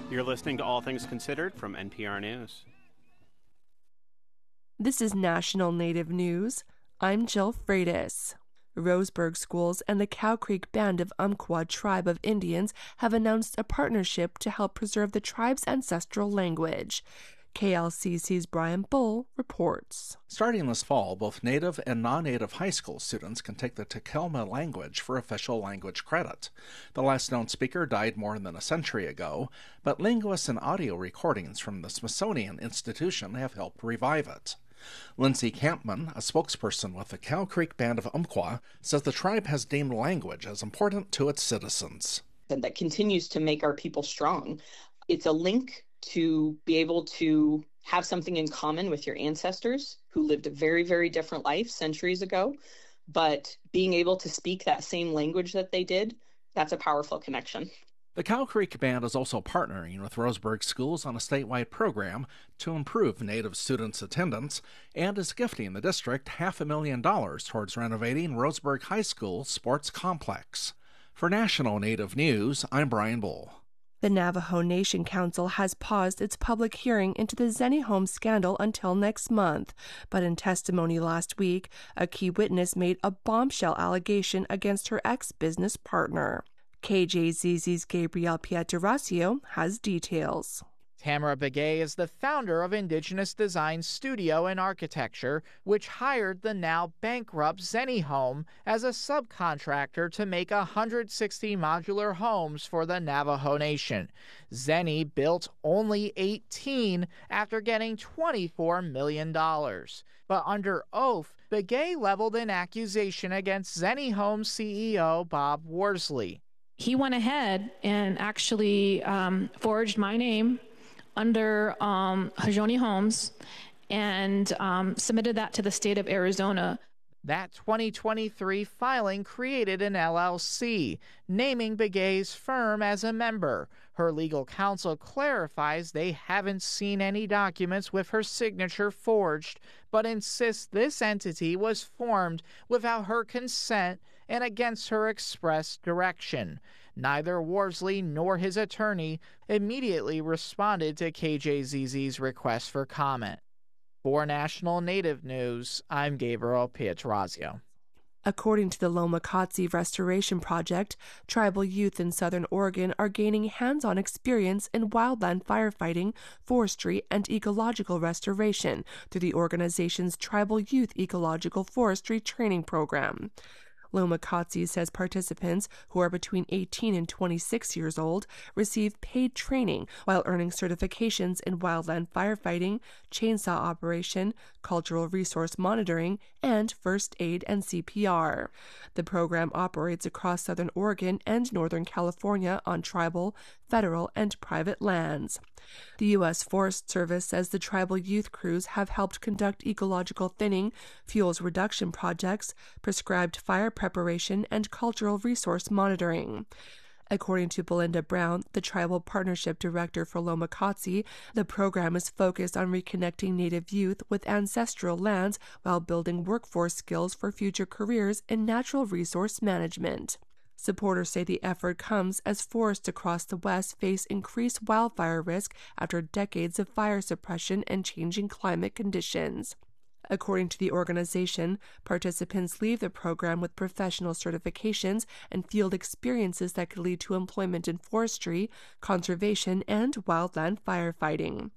You're listening to All Things Considered from NPR News. This is National Native News. I'm Jill Freitas. Roseburg Schools and the Cow Creek Band of Umpqua Tribe of Indians have announced a partnership to help preserve the tribe's ancestral language. KLCC's Brian Bull reports. Starting this fall, both native and non-native high school students can take the Takelma language for official language credit. The last known speaker died more than a century ago, but linguists and audio recordings from the Smithsonian Institution have helped revive it. Lindsay Campman, a spokesperson with the Cow Creek Band of Umpqua, says the tribe has deemed language as important to its citizens. And that continues to make our people strong. It's a link to be able to have something in common with your ancestors who lived a very, very different life centuries ago. But being able to speak that same language that they did, that's a powerful connection. The Cow Creek Band is also partnering with Roseburg Schools on a statewide program to improve Native students' attendance and is gifting the district $500,000 towards renovating Roseburg High School sports complex. For National Native News, I'm Brian Bull. The Navajo Nation Council has paused its public hearing into the Zenny Home scandal until next month, but in testimony last week, a key witness made a bombshell allegation against her ex-business partner. KJZZ's Gabrielle Pietrasio has details. Tamara Begay is the founder of Indigenous Design Studio and Architecture, which hired the now bankrupt Zenny Home as a subcontractor to make 160 modular homes for the Navajo Nation. Zenny built only 18 after getting $24 million. But under oath, Begay leveled an accusation against Zenny Home CEO Bob Worsley. He went ahead and actually forged my name under Hajoni Homes and submitted that to the state of Arizona. That 2023 filing created an LLC, naming Begay's firm as a member. Her legal counsel clarifies they haven't seen any documents with her signature forged, but insists this entity was formed without her consent and against her express direction. Neither Worsley nor his attorney immediately responded to KJZZ's request for comment. For National Native News, I'm Gabriel Pietrasio. According to the Lomacotsi Restoration Project, tribal youth in southern Oregon are gaining hands-on experience in wildland firefighting, forestry, and ecological restoration through the organization's Tribal Youth Ecological Forestry Training Program. Lomacotsi says participants, who are between 18 and 26 years old, receive paid training while earning certifications in wildland firefighting, chainsaw operation, cultural resource monitoring, and first aid and CPR. The program operates across southern Oregon and northern California on tribal, federal, and private lands. The U.S. Forest Service says the tribal youth crews have helped conduct ecological thinning, fuels reduction projects, prescribed fire preparation, and cultural resource monitoring. According to Belinda Brown, the Tribal Partnership Director for Lomacotsi, the program is focused on reconnecting Native youth with ancestral lands while building workforce skills for future careers in natural resource management. Supporters say the effort comes as forests across the West face increased wildfire risk after decades of fire suppression and changing climate conditions. According to the organization, participants leave the program with professional certifications and field experiences that could lead to employment in forestry, conservation, and wildland firefighting.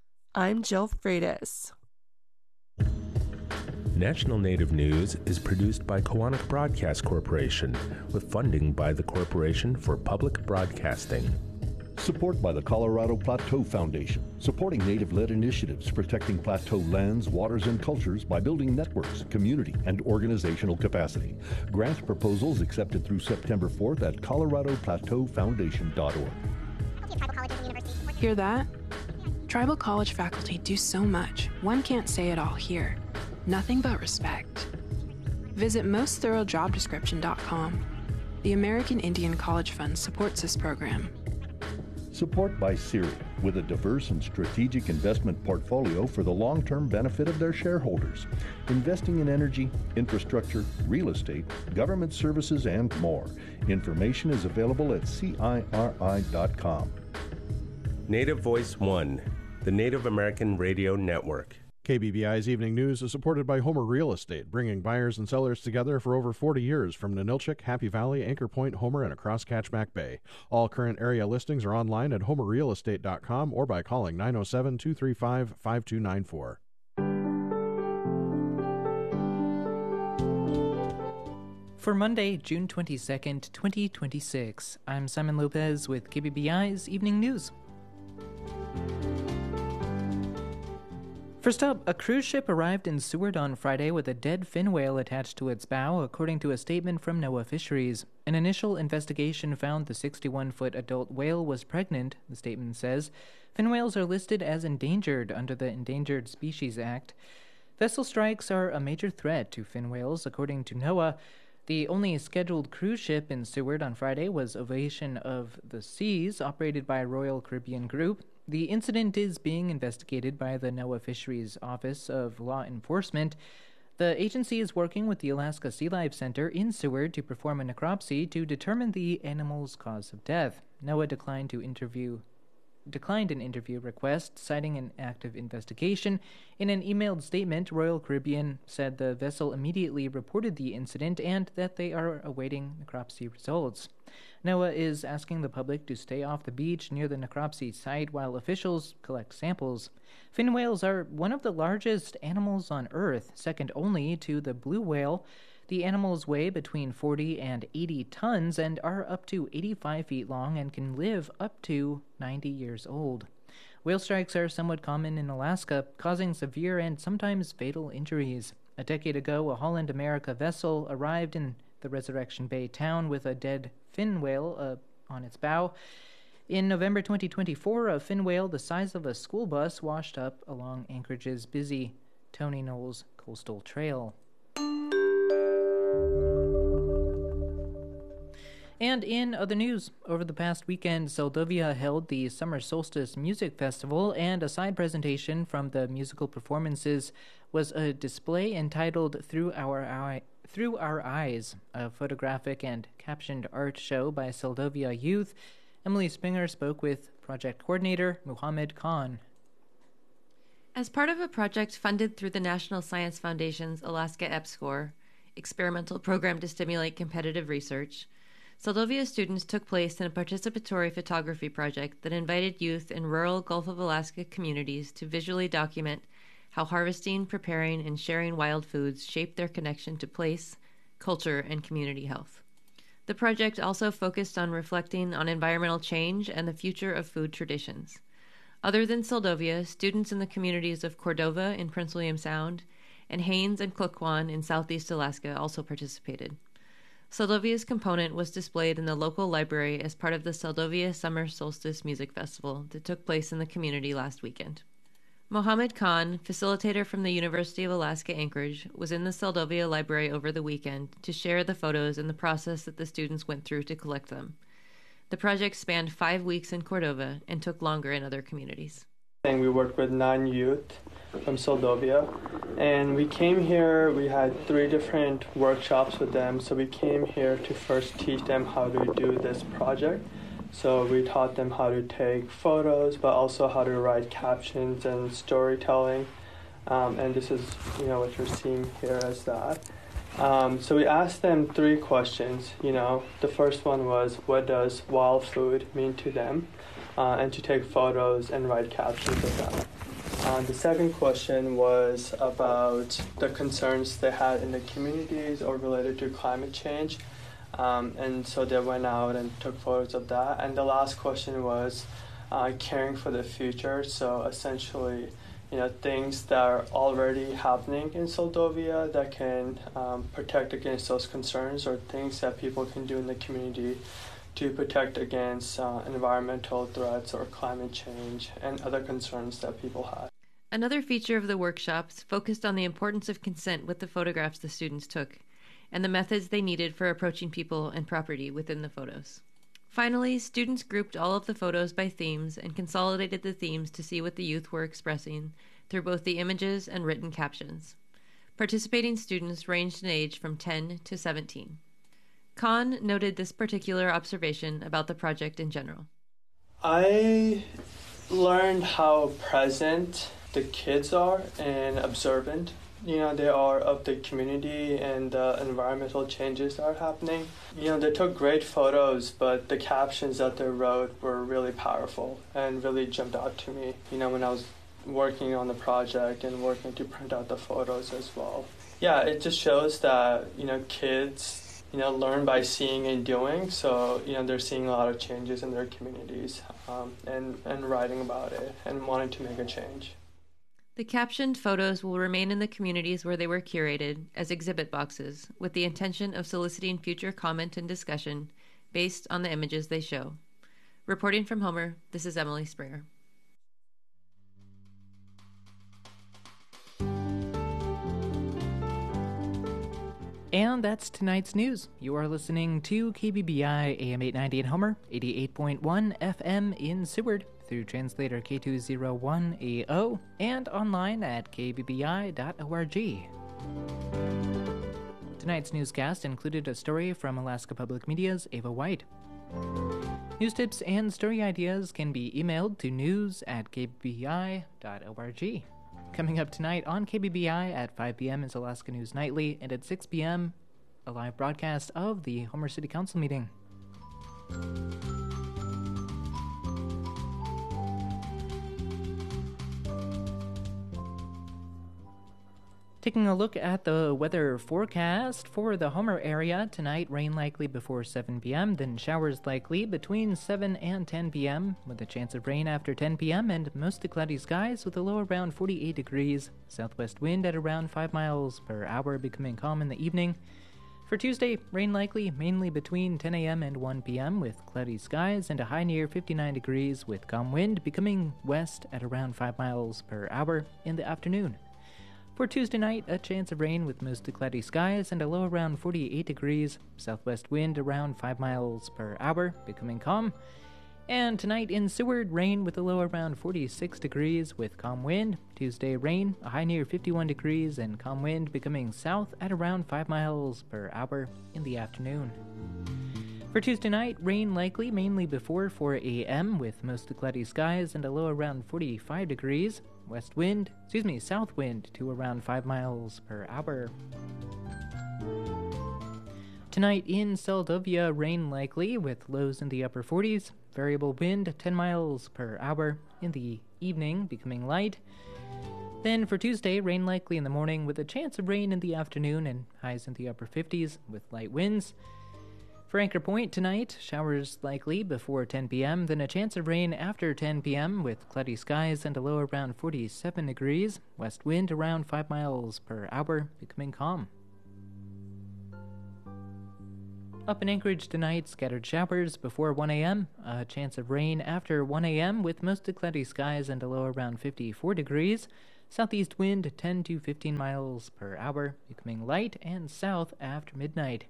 I'm Jill Freitas. National Native News is produced by Koahnic Broadcast Corporation with funding by the Corporation for Public Broadcasting. Support by the Colorado Plateau Foundation, supporting Native-led initiatives protecting plateau lands, waters, and cultures by building networks, community, and organizational capacity. Grant proposals accepted through September 4th at coloradoplateaufoundation.org. Hear that? Tribal college faculty do so much, one can't say it all here. Nothing but respect. Visit mostthoroughdjobdescription.com. The American Indian College Fund supports this program. Support by CIRI, with a diverse and strategic investment portfolio for the long-term benefit of their shareholders, investing in energy, infrastructure, real estate, government services, and more. Information is available at CIRI.com. Native Voice One, the Native American Radio Network. KBBI's Evening News is supported by Homer Real Estate, bringing buyers and sellers together for over 40 years from Ninilchik, Happy Valley, Anchor Point, Homer, and across Catchback Bay. All current area listings are online at homerrealestate.com or by calling 907-235-5294. For Monday, June 22nd, 2026, I'm Simon Lopez with KBBI's Evening News. First up, a cruise ship arrived in Seward on Friday with a dead fin whale attached to its bow, according to a statement from NOAA Fisheries. An initial investigation found the 61-foot adult whale was pregnant, the statement says. Fin whales are listed as endangered under the Endangered Species Act. Vessel strikes are a major threat to fin whales, according to NOAA. The only scheduled cruise ship in Seward on Friday was Ovation of the Seas, operated by Royal Caribbean Group. The incident is being investigated by the NOAA Fisheries Office of Law Enforcement. The agency is working with the Alaska Sea Life Center in Seward to perform a necropsy to determine the animal's cause of death. NOAA declined an interview request, citing an active investigation. In an emailed statement, Royal Caribbean said the vessel immediately reported the incident and that they are awaiting necropsy results. NOAA is asking the public to stay off the beach near the necropsy site while officials collect samples. Fin whales are one of the largest animals on Earth, second only to the blue whale. The animals weigh between 40 and 80 tons and are up to 85 feet long and can live up to 90 years old. Whale strikes are somewhat common in Alaska, causing severe and sometimes fatal injuries. A decade ago, a Holland America vessel arrived in the Resurrection Bay town with a dead fin whale on its bow. In November 2024, a fin whale the size of a school bus washed up along Anchorage's busy Tony Knowles Coastal Trail. And in other news, over the past weekend, Seldovia held the Summer Solstice Music Festival, and a side presentation from the musical performances was a display entitled Through Our Eyes, a photographic and captioned art show by Seldovia Youth. Emily Springer spoke with project coordinator Muhammad Khan. As part of a project funded through the National Science Foundation's Alaska EPSCoR, experimental program to stimulate competitive research, Seldovia students took place in a participatory photography project that invited youth in rural Gulf of Alaska communities to visually document how harvesting, preparing, and sharing wild foods shape their connection to place, culture, and community health. The project also focused on reflecting on environmental change and the future of food traditions. Other than Seldovia, students in the communities of Cordova in Prince William Sound and Haines and Klukwan in southeast Alaska also participated. Seldovia's component was displayed in the local library as part of the Seldovia Summer Solstice Music Festival that took place in the community last weekend. Mohammed Khan, facilitator from the University of Alaska Anchorage, was in the Seldovia Library over the weekend to share the photos and the process that the students went through to collect them. The project spanned 5 weeks in Cordova and took longer in other communities. We worked with 9 youth from Seldovia, and we came here, we had 3 different workshops with them, so we came here to first teach them how to do this project. So we taught them how to take photos, but also how to write captions and storytelling, and this is what you're seeing here as that. So we asked them 3 questions. The first one was, what does wild food mean to them? And to take photos and write captions of that. The second question was about the concerns they had in the communities or related to climate change. And so they went out and took photos of that. And the last question was caring for the future. So essentially, things that are already happening in Seldovia that can protect against those concerns, or things that people can do in the community to protect against environmental threats or climate change and other concerns that people have. Another feature of the workshops focused on the importance of consent with the photographs the students took and the methods they needed for approaching people and property within the photos. Finally, students grouped all of the photos by themes and consolidated the themes to see what the youth were expressing through both the images and written captions. Participating students ranged in age from 10 to 17. Khan noted this particular observation about the project in general. I learned how present the kids are and observant, they are of the community and the environmental changes that are happening. They took great photos, but the captions that they wrote were really powerful and really jumped out to me, when I was working on the project and working to print out the photos as well. Yeah, it just shows that, kids, learn by seeing and doing. So, they're seeing a lot of changes in their communities and writing about it and wanting to make a change. The captioned photos will remain in the communities where they were curated as exhibit boxes with the intention of soliciting future comment and discussion based on the images they show. Reporting from Homer, this is Emily Springer. And that's tonight's news. You are listening to KBBI AM 890 in Homer, 88.1 FM in Seward through translator K201AO and online at kbbi.org. Tonight's newscast included a story from Alaska Public Media's Ava White. News tips and story ideas can be emailed to news@kbbi.org. Coming up tonight on KBBI at 5 p.m. is Alaska News Nightly, and at 6 p.m., a live broadcast of the Homer City Council meeting. Taking a look at the weather forecast for the Homer area, tonight rain likely before 7 p.m., then showers likely between 7 and 10 p.m., with a chance of rain after 10 p.m., and mostly cloudy skies with a low around 48 degrees, southwest wind at around 5 miles per hour, becoming calm in the evening. For Tuesday, rain likely mainly between 10 a.m. and 1 p.m., with cloudy skies and a high near 59 degrees, with calm wind becoming west at around 5 miles per hour in the afternoon. For Tuesday night, a chance of rain with mostly cloudy skies and a low around 48 degrees, southwest wind around 5 miles per hour, becoming calm. And tonight in Seward, rain with a low around 46 degrees with calm wind. Tuesday, rain, a high near 51 degrees and calm wind becoming south at around 5 miles per hour in the afternoon. For Tuesday night, rain likely mainly before 4 a.m. with mostly cloudy skies and a low around 45 degrees. South wind to around 5 miles per hour. Tonight in Seldovia, rain likely with lows in the upper 40s. Variable wind 10 miles per hour in the evening, becoming light. Then for Tuesday, rain likely in the morning with a chance of rain in the afternoon and highs in the upper 50s with light winds. For Anchor Point tonight, showers likely before 10 p.m., then a chance of rain after 10 p.m. with cloudy skies and a low around 47 degrees, west wind around 5 miles per hour, becoming calm. Up in Anchorage tonight, scattered showers before 1 a.m., a chance of rain after 1 a.m. with mostly cloudy skies and a low around 54 degrees, southeast wind 10 to 15 miles per hour, becoming light and south after midnight.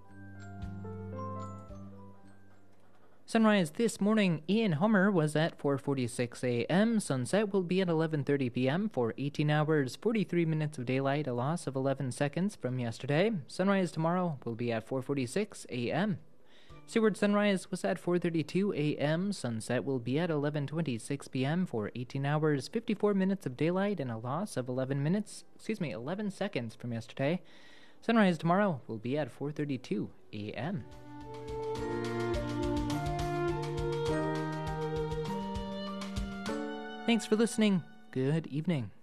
Sunrise this morning in Homer was at 4:46 a.m. Sunset will be at 11:30 p.m. for 18 hours, 43 minutes of daylight, a loss of 11 seconds from yesterday. Sunrise tomorrow will be at 4:46 a.m. Seward sunrise was at 4:32 a.m. Sunset will be at 11:26 p.m. for 18 hours, 54 minutes of daylight, and a loss of 11 seconds from yesterday. Sunrise tomorrow will be at 4:32 a.m. Thanks for listening. Good evening.